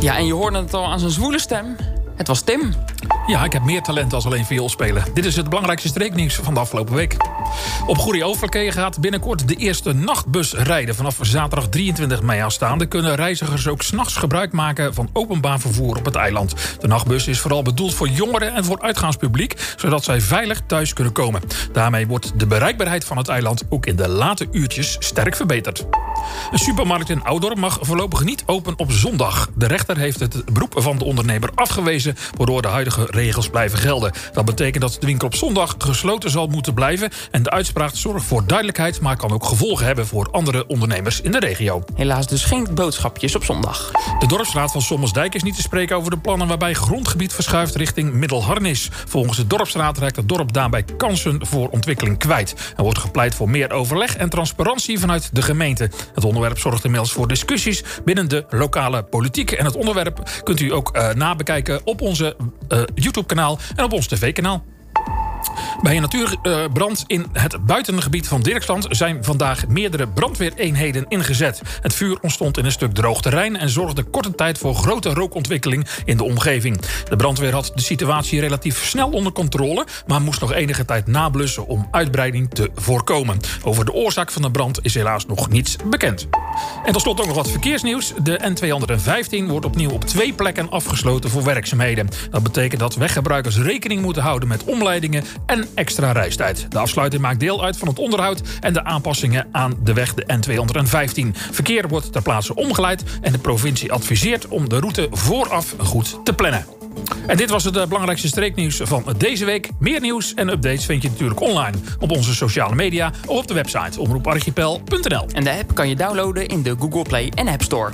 Ja, en je hoorde het al aan zijn zwoele stem. Het was Tim. Ja, ik heb meer talent als alleen viool spelen. Dit is het belangrijkste streeknieuws van de afgelopen week. Op Goeree Overkee gaat binnenkort de eerste nachtbus rijden. Vanaf zaterdag 23 mei aanstaande kunnen reizigers ook 's nachts gebruik maken van openbaar vervoer op het eiland. De nachtbus is vooral bedoeld voor jongeren en voor uitgaanspubliek, zodat zij veilig thuis kunnen komen. Daarmee wordt de bereikbaarheid van het eiland ook in de late uurtjes sterk verbeterd. Een supermarkt in Oudorp mag voorlopig niet open op zondag. De rechter heeft het beroep van de ondernemer afgewezen, waardoor de huidige regels blijven gelden. Dat betekent dat de winkel op zondag gesloten zal moeten blijven. En de uitspraak zorgt voor duidelijkheid, maar kan ook gevolgen hebben voor andere ondernemers in de regio. Helaas dus geen boodschapjes op zondag. De dorpsraad van Sommelsdijk is niet te spreken over de plannen waarbij grondgebied verschuift richting Middelharnis. Volgens de dorpsraad raakt het dorp daarbij kansen voor ontwikkeling kwijt. Er wordt gepleit voor meer overleg en transparantie vanuit de gemeente. Het onderwerp zorgt inmiddels voor discussies binnen de lokale politiek. En het onderwerp kunt u ook nabekijken op onze YouTube-kanaal en op ons tv-kanaal. Bij een natuurbrand in het buitengebied van Dirksland zijn vandaag meerdere brandweereenheden ingezet. Het vuur ontstond in een stuk droog terrein en zorgde korte tijd voor grote rookontwikkeling in de omgeving. De brandweer had de situatie relatief snel onder controle, maar moest nog enige tijd nablussen om uitbreiding te voorkomen. Over de oorzaak van de brand is helaas nog niets bekend. En tot slot ook nog wat verkeersnieuws. De N215 wordt opnieuw op 2 plekken afgesloten voor werkzaamheden. Dat betekent dat weggebruikers rekening moeten houden met omleidingen en extra reistijd. De afsluiting maakt deel uit van het onderhoud en de aanpassingen aan de weg de N215. Verkeer wordt ter plaatse omgeleid en de provincie adviseert om de route vooraf goed te plannen. En dit was het belangrijkste streeknieuws van deze week. Meer nieuws en updates vind je natuurlijk online op onze sociale media of op de website omroeparchipel.nl. En de app kan je downloaden in de Google Play en App Store.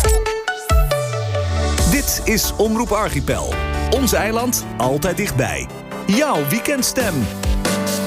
Dit is Omroep Archipel. Ons eiland altijd dichtbij. Jouw weekendstem.